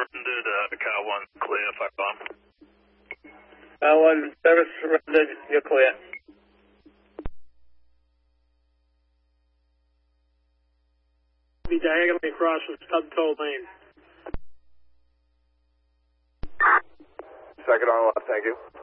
surrendered, Car 1 clear, fire alarm. Car 1, service surrendered, you're clear. Be diagonally across from Stub-Toe Lane. Second on left, thank you.